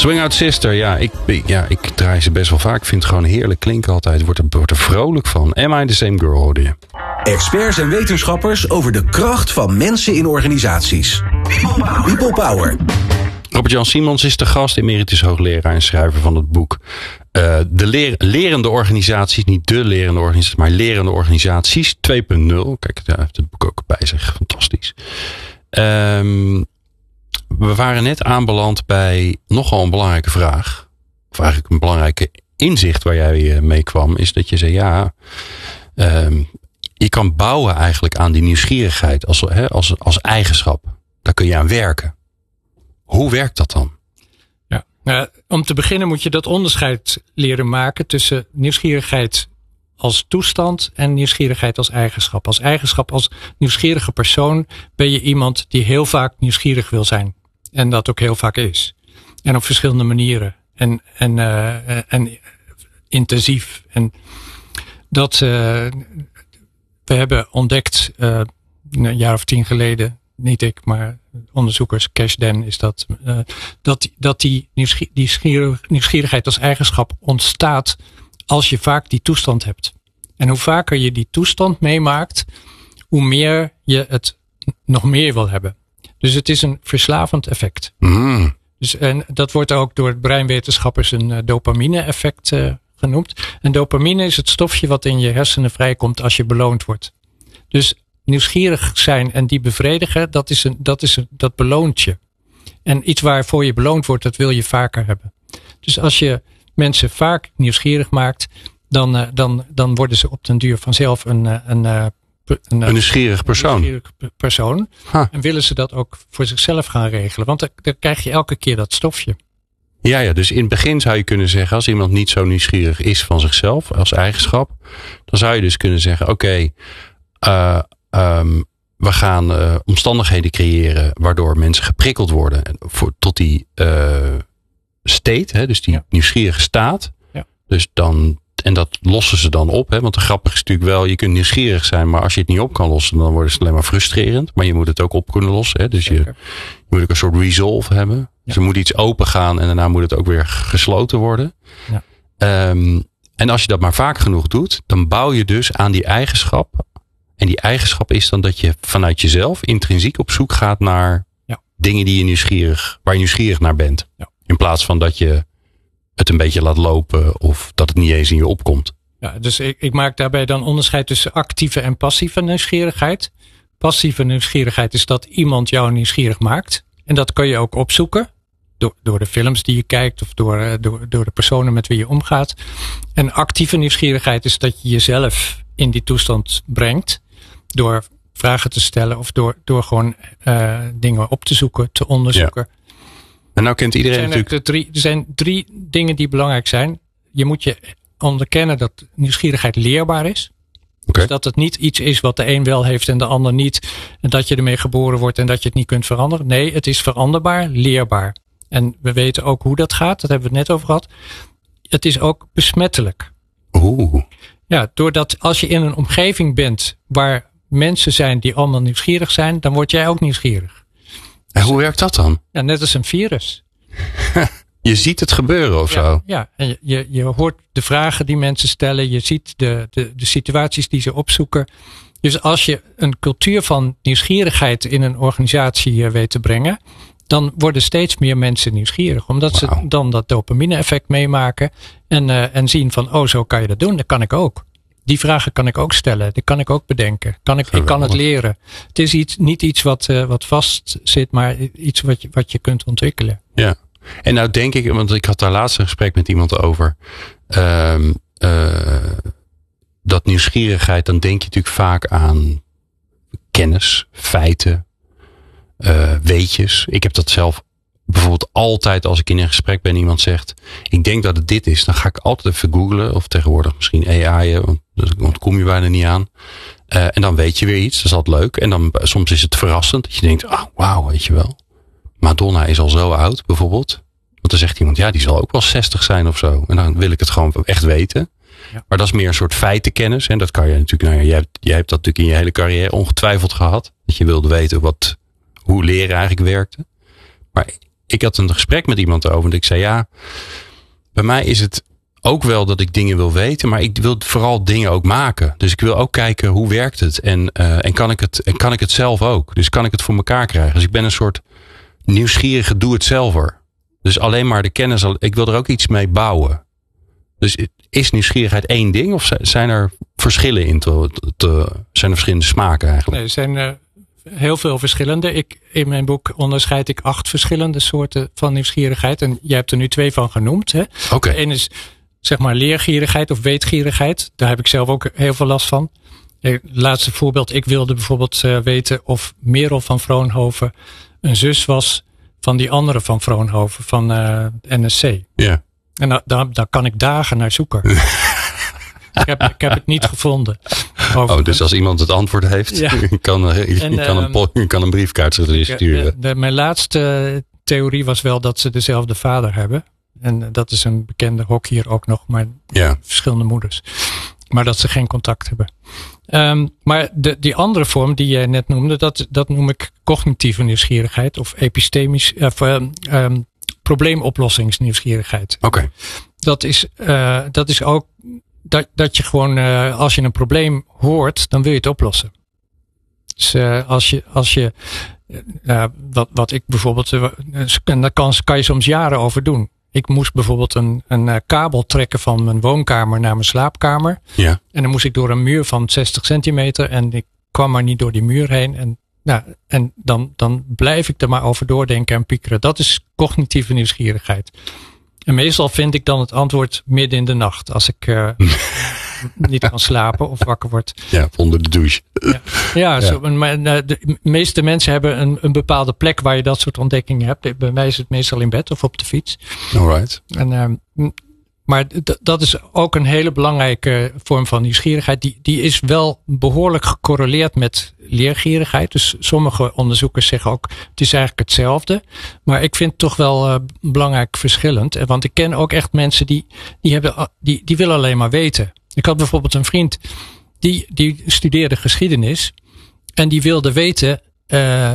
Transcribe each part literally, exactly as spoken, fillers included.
Swing Out Sister, ja ik, ja, ik draai ze best wel vaak. Ik vind het gewoon heerlijk klinken altijd. Word er, word er vrolijk van. Am I the Same Girl, hoorde je. Experts en wetenschappers over de kracht van mensen in organisaties. People Power. People Power. Robert-Jan Simons is de gast, emeritus hoogleraar en schrijver van het boek. Uh, de leer, lerende organisaties, niet de lerende organisaties, maar lerende organisaties twee punt nul. Kijk, daar heeft het boek ook bij zich. Fantastisch. Um, we waren net aanbeland bij nogal een belangrijke vraag. Of eigenlijk een belangrijke inzicht waar jij mee kwam. Is dat je zei, ja, um, je kan bouwen eigenlijk aan die nieuwsgierigheid als, hè, als, als eigenschap. Daar kun je aan werken. Hoe werkt dat dan? Ja, nou, om te beginnen moet je dat onderscheid leren maken tussen nieuwsgierigheid als toestand en nieuwsgierigheid als eigenschap. Als eigenschap, als nieuwsgierige persoon ben je iemand die heel vaak nieuwsgierig wil zijn. En dat ook heel vaak is. En op verschillende manieren. En, en, uh, en intensief. En dat uh, we hebben ontdekt uh, een jaar of tien geleden, niet ik, maar onderzoekers, Cashden is dat, uh, dat, dat die nieuwsgier, die nieuwsgierigheid als eigenschap ontstaat als je vaak die toestand hebt. En hoe vaker je die toestand meemaakt, hoe meer je het nog meer wil hebben. Dus het is een verslavend effect. Mm. Dus, en dat wordt ook door breinwetenschappers een uh, dopamine-effect uh, genoemd. En dopamine is het stofje wat in je hersenen vrijkomt als je beloond wordt. Dus nieuwsgierig zijn en die bevredigen, dat, is een, dat, is een, dat beloont je. En iets waarvoor je beloond wordt, dat wil je vaker hebben. Dus als je mensen vaak nieuwsgierig maakt, dan, uh, dan, dan worden ze op den duur vanzelf een, een, een, een, een nieuwsgierig persoon. Een nieuwsgierig persoon. Huh. En willen ze dat ook voor zichzelf gaan regelen. Want dan, dan krijg je elke keer dat stofje. Ja, ja, dus in het begin zou je kunnen zeggen, als iemand niet zo nieuwsgierig is van zichzelf als eigenschap, dan zou je dus kunnen zeggen, oké, okay, uh, um, we gaan uh, omstandigheden creëren waardoor mensen geprikkeld worden voor, tot die uh, state, hè, dus die ja. nieuwsgierige staat. Ja. Dus dan, en dat lossen ze dan op. Hè, want de grappig is natuurlijk wel, je kunt nieuwsgierig zijn, maar als je het niet op kan lossen, dan wordt het alleen maar frustrerend. Maar je moet het ook op kunnen lossen. Hè, dus je, je moet ook een soort resolve hebben. Ja. Dus er moet iets open gaan en daarna moet het ook weer gesloten worden. Ja. Um, en als je dat maar vaak genoeg doet, dan bouw je dus aan die eigenschap. En die eigenschap is dan dat je vanuit jezelf intrinsiek op zoek gaat naar ja. dingen die je nieuwsgierig, waar je nieuwsgierig naar bent. Ja. In plaats van dat je het een beetje laat lopen of dat het niet eens in je opkomt. Ja, dus ik, ik maak daarbij dan onderscheid tussen actieve en passieve nieuwsgierigheid. Passieve nieuwsgierigheid is dat iemand jou nieuwsgierig maakt. En dat kan je ook opzoeken. Door, door de films die je kijkt of door, door, door de personen met wie je omgaat. En actieve nieuwsgierigheid is dat je jezelf in die toestand brengt. Door vragen te stellen of door, door gewoon uh, dingen op te zoeken, te onderzoeken. Ja. En nou kent iedereen er zijn natuurlijk... Er, drie, er zijn drie dingen die belangrijk zijn. Je moet je onderkennen dat nieuwsgierigheid leerbaar is. Okay. Dus dat het niet iets is wat de een wel heeft en de ander niet. En dat je ermee geboren wordt en dat je het niet kunt veranderen. Nee, het is veranderbaar, leerbaar. En we weten ook hoe dat gaat. Dat hebben we het net over gehad. Het is ook besmettelijk. Oeh. Ja, doordat als je in een omgeving bent waar mensen zijn die allemaal nieuwsgierig zijn, dan word jij ook nieuwsgierig. En hoe werkt dat dan? Ja, net als een virus. Je ziet het gebeuren of ja, zo? Ja, en je, je, je hoort de vragen die mensen stellen. Je ziet de, de, de situaties die ze opzoeken. Dus als je een cultuur van nieuwsgierigheid in een organisatie weet te brengen, dan worden steeds meer mensen nieuwsgierig. Omdat wow. ze dan dat dopamine-effect meemaken. En, uh, en zien van, oh, zo kan je dat doen. Dat kan ik ook. Die vragen kan ik ook stellen. Die kan ik ook bedenken. Kan ik, ik kan het leren. Het is iets, niet iets wat, uh, wat vast zit, maar iets wat je, wat je kunt ontwikkelen. Ja. En nou denk ik, want ik had daar laatst een gesprek met iemand over. Uh, uh, dat nieuwsgierigheid, dan denk je natuurlijk vaak aan kennis, feiten, uh, weetjes. Ik heb dat zelf bijvoorbeeld altijd als ik in een gesprek ben en iemand zegt, ik denk dat het dit is, dan ga ik altijd even googlen of tegenwoordig misschien A I'en, want daar kom je bijna niet aan. Uh, en dan weet je weer iets, dat is altijd leuk. En dan soms is het verrassend dat je denkt, oh, wauw, weet je wel. Madonna is al zo oud bijvoorbeeld. Want dan zegt iemand, ja, die zal ook wel zestig zijn of zo. En dan wil ik het gewoon echt weten. Ja. Maar dat is meer een soort feitenkennis. En dat kan je natuurlijk, nou ja, jij, hebt, jij hebt dat natuurlijk in je hele carrière ongetwijfeld gehad. Dat je wilde weten wat, hoe leren eigenlijk werkte. Maar ik had een gesprek met iemand over. En ik zei ja, bij mij is het ook wel dat ik dingen wil weten. Maar ik wil vooral dingen ook maken. Dus ik wil ook kijken hoe werkt het. En, uh, en, kan, ik het, en kan ik het zelf ook. Dus kan ik het voor elkaar krijgen. Dus ik ben een soort nieuwsgierige doe-het-zelver. Dus alleen maar de kennis. Ik wil er ook iets mee bouwen. Dus is nieuwsgierigheid één ding? Of zijn er verschillen in? Te, te, zijn er verschillende smaken eigenlijk? Nee, er zijn uh, heel veel verschillende. Ik, in mijn boek onderscheid ik acht verschillende soorten van nieuwsgierigheid. En jij hebt er nu twee van genoemd. Hè? Oké. Okay. Eén is zeg maar leergierigheid of weetgierigheid. Daar heb ik zelf ook heel veel last van. Het laatste voorbeeld. Ik wilde bijvoorbeeld uh, weten of Merel van Vroonhoven een zus was van die andere van Vroonhoven van uh, N S C. Ja. Yeah. En da, da, daar kan ik dagen naar zoeken. ik, heb, ik heb het niet gevonden. Oh, dus als iemand het antwoord heeft, ja. je, kan, je, en, kan uh, een, je kan een briefkaart sturen. De, de, mijn laatste theorie was wel dat ze dezelfde vader hebben. En dat is een bekende hockeyer ook nog, maar ja. verschillende moeders. Maar dat ze geen contact hebben. Um, maar de, die andere vorm die jij net noemde, dat, dat noem ik cognitieve nieuwsgierigheid of epistemisch, of, um, um, probleemoplossingsnieuwsgierigheid. Oké. Okay. Dat is, uh, dat is ook dat, dat je gewoon, uh, als je een probleem hoort, dan wil je het oplossen. Dus uh, als je, als je uh, wat, wat ik bijvoorbeeld, uh, en daar kan, kan je soms jaren over doen. Ik moest bijvoorbeeld een, een uh, kabel trekken van mijn woonkamer naar mijn slaapkamer. Ja. En dan moest ik door een muur van zestig centimeter en ik kwam maar niet door die muur heen. En Nou, en dan, dan blijf ik er maar over doordenken en piekeren. Dat is cognitieve nieuwsgierigheid. En meestal vind ik dan het antwoord midden in de nacht. Als ik uh, niet kan slapen of wakker word. Ja, onder de douche. Ja, ja, zo, ja. Maar de meeste mensen hebben een, een bepaalde plek waar je dat soort ontdekkingen hebt. Bij mij is het meestal in bed of op de fiets. Alright. En, uh, maar d- dat is ook een hele belangrijke vorm van nieuwsgierigheid. Die, die is wel behoorlijk gecorreleerd met leergierigheid. Dus sommige onderzoekers zeggen ook, het is eigenlijk hetzelfde. Maar ik vind het toch wel uh, belangrijk verschillend. Want ik ken ook echt mensen die, die, hebben, die, die willen alleen maar weten. Ik had bijvoorbeeld een vriend, die, die studeerde geschiedenis. En die wilde weten uh,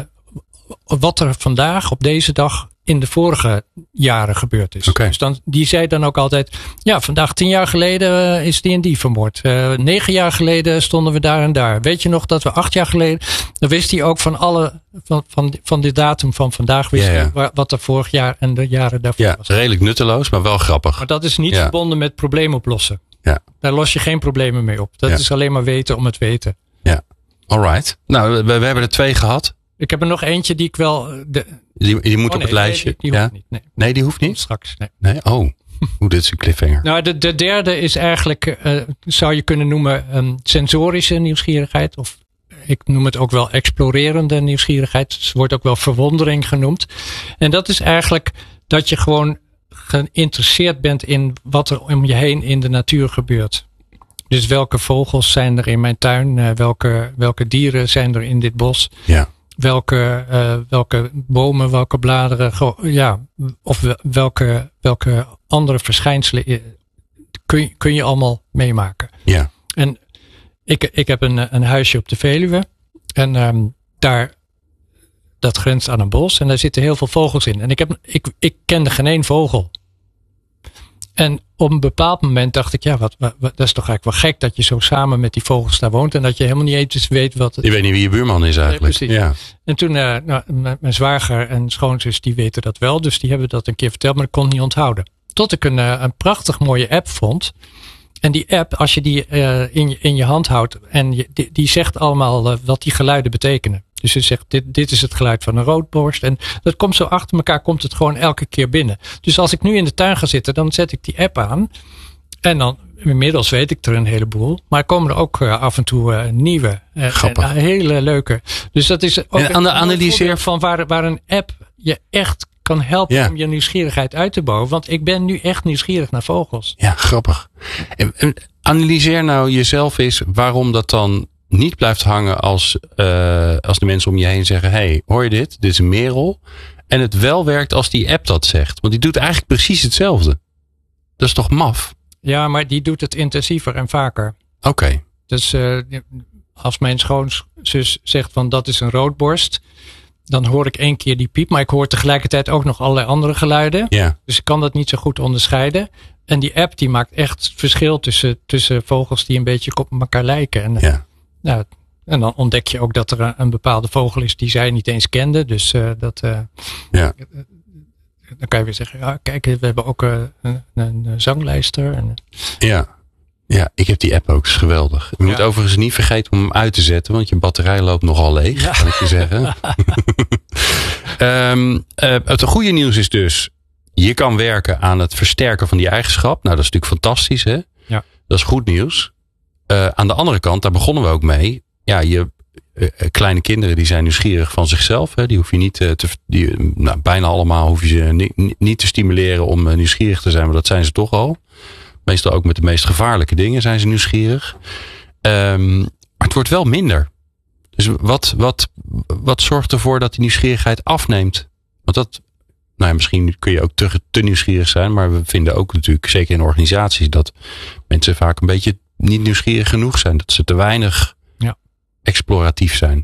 wat er vandaag op deze dag in de vorige jaren gebeurd is. Okay. Dus dan, die zei dan ook altijd, ja, vandaag tien jaar geleden uh, is die en die vermoord. Uh, negen jaar geleden stonden we daar en daar. Weet je nog dat we acht jaar geleden, dan wist hij ook van alle, van, van, van de datum van vandaag, wist ja, ja. hij wat er vorig jaar en de jaren daarvoor ja, was. Redelijk nutteloos, maar wel grappig. Maar dat is niet ja. verbonden met probleemoplossen. Ja. Daar los je geen problemen mee op. Dat ja. is alleen maar weten om het weten. Ja, alright. Nou, we, we hebben er twee gehad. Ik heb er nog eentje die ik wel... De... Die, die moet oh, op nee, het lijstje. Nee, die, die ja? hoeft niet. Nee. nee, die hoeft niet? Straks, nee. Nee, oh. Oeh, dit is een cliffhanger. Nou, de, de derde is eigenlijk, uh, zou je kunnen noemen, um, sensorische nieuwsgierigheid. Of ik noem het ook wel explorerende nieuwsgierigheid. Het wordt ook wel verwondering genoemd. En dat is eigenlijk dat je gewoon geïnteresseerd bent in wat er om je heen in de natuur gebeurt. Dus welke vogels zijn er in mijn tuin? Uh, welke, welke dieren zijn er in dit bos? Ja. Welke, uh, welke bomen, welke bladeren, ja, of welke, welke andere verschijnselen kun je, kun je allemaal meemaken. Ja. En ik, ik heb een, een huisje op de Veluwe en um, daar, dat grenst aan een bos en daar zitten heel veel vogels in. En ik, heb, ik, ik kende geen één vogel. En op een bepaald moment dacht ik, ja, wat, wat, dat is toch eigenlijk wel gek dat je zo samen met die vogels daar woont en dat je helemaal niet eens weet wat het... Je weet niet wie je buurman is eigenlijk. Nee, ja. En toen, uh, nou, mijn, mijn zwager en schoonzus, die weten dat wel, dus die hebben dat een keer verteld, maar ik kon het niet onthouden. Tot ik een, uh, een prachtig mooie app vond. En die app, als je die uh, in, je, in je hand houdt en je, die, die zegt allemaal uh, wat die geluiden betekenen. Dus je zegt, dit, dit is het geluid van een roodborst. En dat komt zo achter elkaar, komt het gewoon elke keer binnen. Dus als ik nu in de tuin ga zitten, dan zet ik die app aan. En dan, inmiddels weet ik er een heleboel. Maar er komen er ook uh, af en toe uh, nieuwe. Uh, en, uh, hele leuke. Dus dat is ook en een analyseer van waar, waar een app je echt kan helpen ja. om je nieuwsgierigheid uit te bouwen. Want ik ben nu echt nieuwsgierig naar vogels. Ja, grappig. En, en analyseer nou jezelf eens waarom dat dan niet blijft hangen als, uh, als de mensen om je heen zeggen, hey, hoor je dit? Dit is een merel. En het wel werkt als die app dat zegt. Want die doet eigenlijk precies hetzelfde. Dat is toch maf? Ja, maar die doet het intensiever en vaker. Oké. Okay. Dus uh, als mijn schoonzus zegt van dat is een roodborst. dan hoor ik één keer die piep. Maar ik hoor tegelijkertijd ook nog allerlei andere geluiden. Ja. Dus ik kan dat niet zo goed onderscheiden. En die app die maakt echt verschil tussen, tussen vogels die een beetje op elkaar lijken. En, Ja. nou, en dan ontdek je ook dat er een, een bepaalde vogel is die zij niet eens kende. Dus uh, dat... Uh, Ja. Dan kan je weer zeggen, ja, kijk, we hebben ook uh, een, een zanglijster. En, Ja. Ja, ik heb die app ook. Dat is geweldig. Je moet Ja. overigens niet vergeten om hem uit te zetten. Want je batterij loopt nogal leeg. Ja. Kan ik je zeggen. um, uh, het goede nieuws is dus. Je kan werken aan het versterken van die eigenschap. Nou, dat is natuurlijk fantastisch. Hè? Ja. Dat is goed nieuws. Uh, aan de andere kant, daar begonnen we ook mee. Ja, je uh, kleine kinderen die zijn nieuwsgierig van zichzelf. Hè? Die hoef je niet uh, te... Die, nou, bijna allemaal hoef je ze niet, niet te stimuleren om uh, nieuwsgierig te zijn. Maar dat zijn ze toch al. Meestal ook met de meest gevaarlijke dingen zijn ze nieuwsgierig. Um, maar het wordt wel minder. Dus wat, wat, wat zorgt ervoor dat die nieuwsgierigheid afneemt? Want dat, nou ja, misschien kun je ook te, te nieuwsgierig zijn. Maar we vinden ook natuurlijk, zeker in organisaties, dat mensen vaak een beetje niet nieuwsgierig genoeg zijn. Dat ze te weinig ja. exploratief zijn.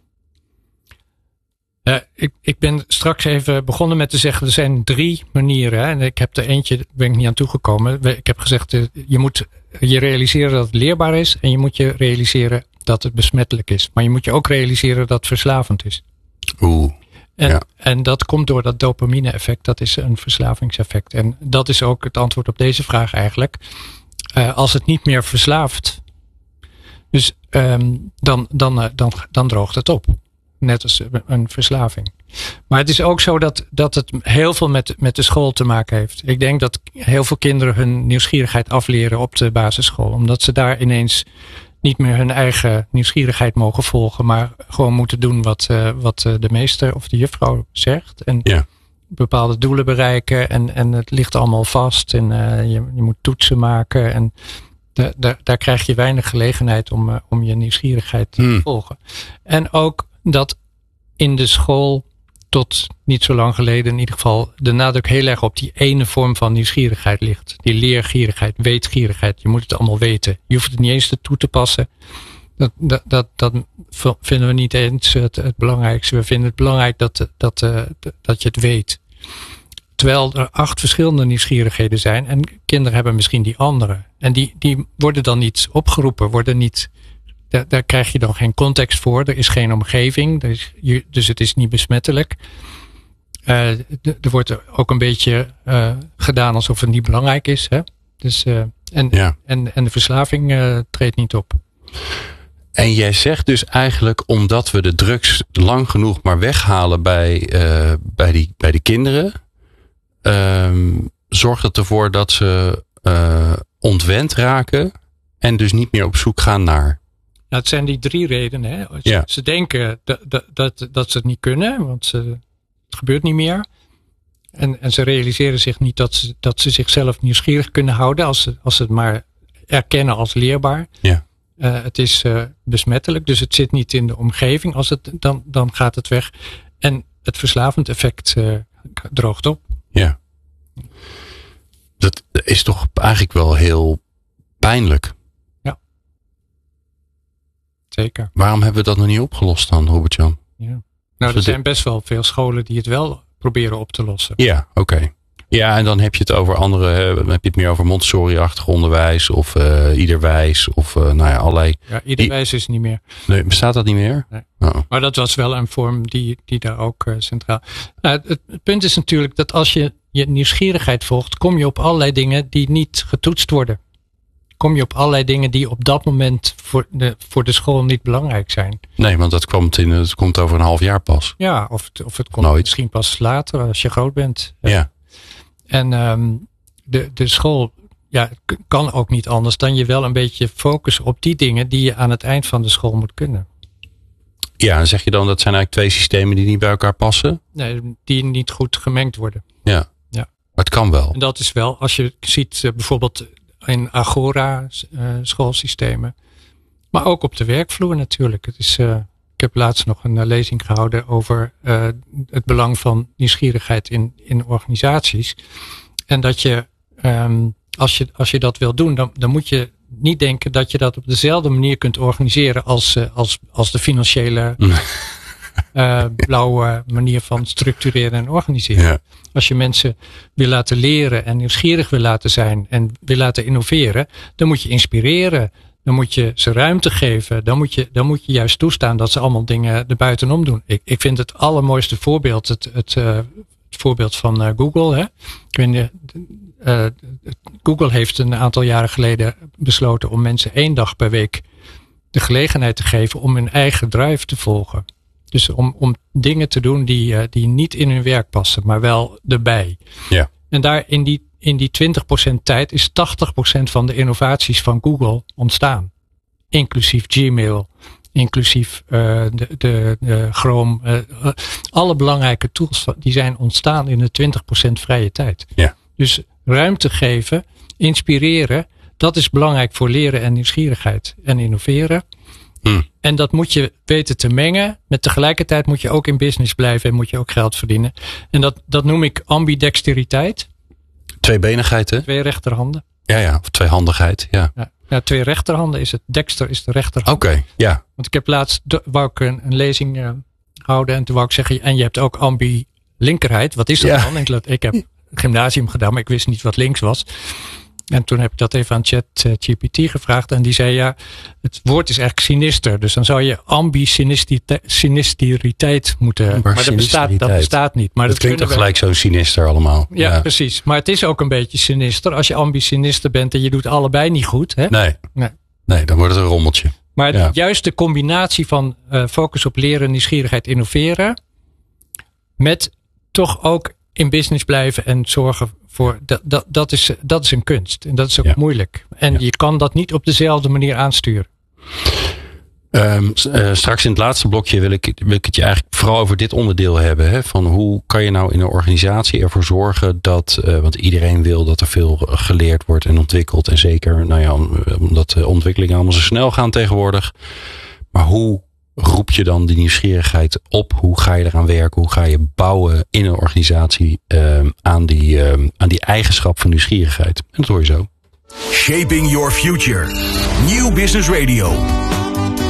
Uh, ik, ik ben straks even begonnen met te zeggen, er zijn drie manieren. Hè, en ik heb er eentje, ben ik niet aan toegekomen. Ik heb gezegd, je moet je realiseren dat het leerbaar is. En je moet je realiseren dat het besmettelijk is. Maar je moet je ook realiseren dat het verslavend is. Oeh. En, ja. en dat komt door dat dopamine effect. Dat is een verslavingseffect. En dat is ook het antwoord op deze vraag eigenlijk. Uh, als het niet meer verslaaft, dus um, dan, dan, uh, dan, dan droogt het op. Net als een verslaving. Maar het is ook zo dat, dat het heel veel met, met de school te maken heeft. Ik denk dat heel veel kinderen hun nieuwsgierigheid afleren op de basisschool. Omdat ze daar ineens niet meer hun eigen nieuwsgierigheid mogen volgen. Maar gewoon moeten doen wat, uh, wat de meester of de juffrouw zegt. En ja. bepaalde doelen bereiken. En, en het ligt allemaal vast. En uh, je, je moet toetsen maken. En de, de, daar krijg je weinig gelegenheid om, uh, om je nieuwsgierigheid te hmm. volgen. En ook dat in de school tot niet zo lang geleden in ieder geval de nadruk heel erg op die ene vorm van nieuwsgierigheid ligt. Die leergierigheid, weetgierigheid. Je moet het allemaal weten. Je hoeft het niet eens toe te passen. Dat, dat, dat, dat vinden we niet eens het, het belangrijkste. We vinden het belangrijk dat, dat, uh, dat je het weet. Terwijl er acht verschillende nieuwsgierigheden zijn en kinderen hebben misschien die andere. En die, die worden dan niet opgeroepen, worden niet... Daar, daar krijg je dan geen context voor. Er is geen omgeving. Er is, dus het is niet besmettelijk. Uh, d- er wordt ook een beetje uh, gedaan alsof het niet belangrijk is. Hè? Dus, uh, en, ja. en, en de verslaving uh, treedt niet op. En jij zegt dus eigenlijk omdat we de drugs lang genoeg maar weghalen bij, uh, bij, die, bij die kinderen. Um, zorgt het ervoor dat ze uh, ontwend raken. En dus niet meer op zoek gaan naar... Nou, het zijn die drie redenen. Hè. Ze, ja. ze denken dat, dat, dat, dat ze het niet kunnen, want ze, het gebeurt niet meer. En, en ze realiseren zich niet dat ze, dat ze zichzelf nieuwsgierig kunnen houden als ze, als ze het maar erkennen als leerbaar. Ja. Uh, het is uh, besmettelijk, dus het zit niet in de omgeving. Als het, dan, dan gaat het weg. En het verslavend effect uh, droogt op. Ja. Dat is toch eigenlijk wel heel pijnlijk. Zeker. Waarom hebben we dat nog niet opgelost dan, Robert-Jan? Ja. Nou, er zijn best wel veel scholen die het wel proberen op te lossen. Ja, oké. Okay. Ja, en dan heb je het over andere, dan heb je het meer over Montessori-achtig onderwijs of uh, Iederwijs of uh, nou ja, allerlei. Ja, Iederwijs is niet meer. Nee, bestaat dat niet meer? Nee. Oh. Maar dat was wel een vorm die, die daar ook uh, centraal. Nou, het, het punt is natuurlijk dat als je je nieuwsgierigheid volgt, kom je op allerlei dingen die niet getoetst worden. Kom je op allerlei dingen die op dat moment voor de, voor de school niet belangrijk zijn. Nee, want dat komt, in, dat komt over een half jaar pas. Ja, of, of het komt Nooit. misschien pas later als je groot bent. Ja. En um, de, de school ja, k- kan ook niet anders dan je wel een beetje focussen op die dingen die je aan het eind van de school moet kunnen. Ja, en zeg je dan dat zijn eigenlijk twee systemen die niet bij elkaar passen? Nee, die niet goed gemengd worden. Ja. Ja. Maar het kan wel. En dat is wel, als je ziet uh, bijvoorbeeld in Agora uh, schoolsystemen. Maar ook op de werkvloer natuurlijk. Het is, uh, ik heb laatst nog een uh, lezing gehouden over uh, het belang van nieuwsgierigheid in, in organisaties. En dat je, um, als je, als je dat wil doen, dan, dan moet je niet denken dat je dat op dezelfde manier kunt organiseren als, uh, als, als de financiële uh, blauwe manier van structureren en organiseren. Ja. Als je mensen wil laten leren en nieuwsgierig wil laten zijn en wil laten innoveren, dan moet je inspireren. Dan moet je ze ruimte geven. Dan moet je, dan moet je juist toestaan dat ze allemaal dingen erbuitenom doen. Ik, ik vind het allermooiste voorbeeld het, het, uh, het voorbeeld van uh, Google. Hè? Ik weet niet, uh, Google heeft een aantal jaren geleden besloten om mensen één dag per week de gelegenheid te geven om hun eigen drive te volgen. Dus om, om dingen te doen die, uh, die niet in hun werk passen, maar wel erbij. Ja. En daar in die In die twintig procent tijd is tachtig procent van de innovaties van Google ontstaan. Inclusief Gmail, inclusief uh, de, de, de Chrome. Uh, alle belangrijke tools die zijn ontstaan in de twintig procent vrije tijd. Ja. Dus ruimte geven, inspireren, dat is belangrijk voor leren en nieuwsgierigheid en innoveren. Hmm. En dat moet je weten te mengen. Met tegelijkertijd moet je ook in business blijven en moet je ook geld verdienen. En dat, dat noem ik ambidexteriteit. Tweebenigheid, hè? Twee rechterhanden. Ja, ja. Of tweehandigheid, ja. Ja, ja, twee rechterhanden is het. Dexter is de rechterhand. Oké, okay, ja. Want ik heb laatst, wou ik een, een lezing uh, houden. En toen wou ik zeggen, en je hebt ook ambi-linkerheid. Wat is dat ja. dan? Ik, ik heb gymnasium gedaan, maar ik wist niet wat links was. En toen heb ik dat even aan ChatGPT gevraagd. En die zei, ja, het woord is eigenlijk sinister. Dus dan zou je ambi-sinisteriteit moeten... Maar, maar dat, bestaat, dat bestaat niet. Maar dat, dat klinkt toch gelijk zo sinister allemaal. Ja, ja, precies. Maar het is ook een beetje sinister. Als je ambi-sinister bent en je doet allebei niet goed. Hè? Nee. nee. Nee, dan wordt het een rommeltje. Maar ja. juist de combinatie van uh, focus op leren, nieuwsgierigheid, innoveren. Met toch ook in business blijven en zorgen voor, dat, dat, dat, is, dat is een kunst. En dat is ook ja. moeilijk. En ja. je kan dat niet op dezelfde manier aansturen. Um, uh, straks in het laatste blokje wil ik, wil ik het je eigenlijk vooral over dit onderdeel hebben. Hè? Van hoe kan je nou in een organisatie ervoor zorgen dat, uh, want iedereen wil dat er veel geleerd wordt en ontwikkeld. En zeker, nou ja, omdat de ontwikkelingen allemaal zo snel gaan tegenwoordig. Maar hoe roep je dan die nieuwsgierigheid op? Hoe ga je eraan werken? Hoe ga je bouwen in een organisatie uh, aan, die, uh, aan die eigenschap van nieuwsgierigheid? En dat hoor je zo. Shaping Your Future. Nieuw Business Radio.